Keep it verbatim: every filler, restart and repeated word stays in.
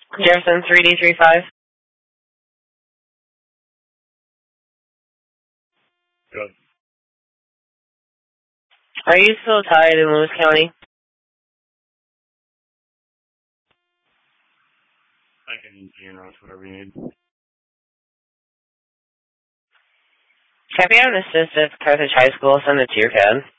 Jefferson three D three five. Good. Are you still tied in Lewis County? I can, you know, it's whatever you need. Copy on assist at Carthage High School. Send it to your C A D.